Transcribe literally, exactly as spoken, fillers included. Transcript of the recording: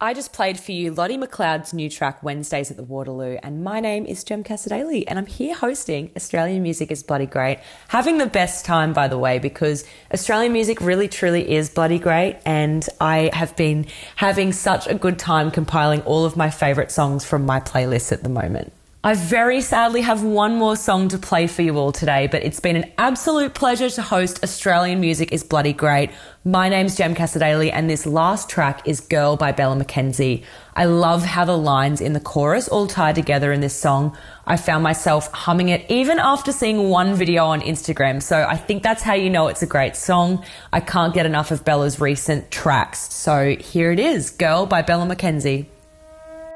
I just played for you Lottie McLeod's new track, Wednesdays at the Waterloo, and my name is Jem Casadali, and I'm here hosting Australian Music is Bloody Great. Having the best time, by the way, because Australian music really, truly is bloody great, and I have been having such a good time compiling all of my favourite songs from my playlist at the moment. I very sadly have one more song to play for you all today, but it's been an absolute pleasure to host Australian Music is Bloody Great. My name's Jem Casadali, and this last track is Girl by Bella McKenzie. I love how the lines in the chorus all tie together in this song. I found myself humming it even after seeing one video on Instagram, so I think that's how you know it's a great song. I can't get enough of Bella's recent tracks, so here it is, Girl by Bella McKenzie.